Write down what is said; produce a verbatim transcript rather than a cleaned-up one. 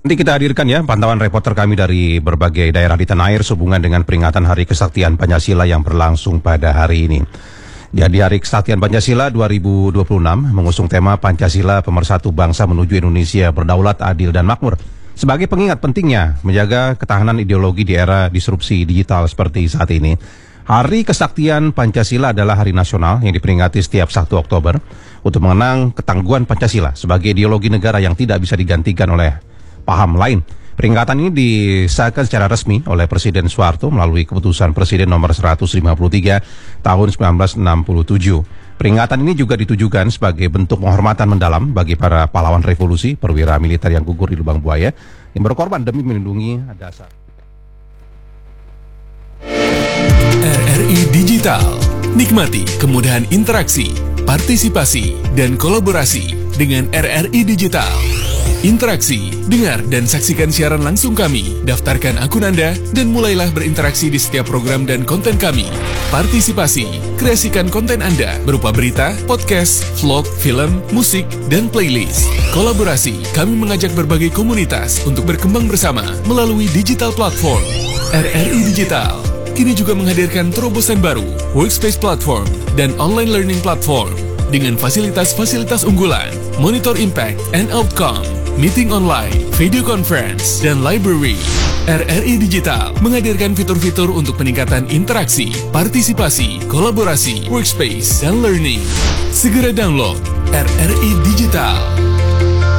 Nanti kita hadirkan ya pantauan reporter kami dari berbagai daerah di tanah air sehubungan dengan peringatan Hari Kesaktian Pancasila yang berlangsung pada hari ini. Jadi Hari Kesaktian Pancasila dua ribu dua puluh enam mengusung tema Pancasila Pemersatu Bangsa menuju Indonesia Berdaulat, Adil, dan Makmur. Sebagai pengingat pentingnya menjaga ketahanan ideologi di era disrupsi digital seperti saat ini, Hari Kesaktian Pancasila adalah hari nasional yang diperingati setiap satu Oktober untuk mengenang ketangguhan Pancasila sebagai ideologi negara yang tidak bisa digantikan oleh paham lain. Peringatan ini disahkan secara resmi oleh Presiden Soeharto melalui keputusan Presiden nomor seratus lima puluh tiga tahun seribu sembilan ratus enam puluh tujuh. Peringatan ini juga ditujukan sebagai bentuk penghormatan mendalam bagi para pahlawan revolusi, perwira militer yang gugur di lubang buaya, yang berkorban demi melindungi dasar. R R I Digital. Nikmati kemudahan interaksi, partisipasi, dan kolaborasi dengan R R I Digital. Interaksi, dengar dan saksikan siaran langsung kami, daftarkan akun Anda, dan mulailah berinteraksi di setiap program dan konten kami. Partisipasi, kreasikan konten Anda berupa berita, podcast, vlog, film, musik, dan playlist. Kolaborasi, kami mengajak berbagai komunitas untuk berkembang bersama melalui digital platform. R R I Digital kini juga menghadirkan terobosan baru, workspace platform, dan online learning platform dengan fasilitas-fasilitas unggulan, monitor impact and outcome, meeting online, video conference, dan library. R R I Digital menghadirkan fitur-fitur untuk peningkatan interaksi, partisipasi, kolaborasi, workspace, dan learning. Segera download R R I Digital.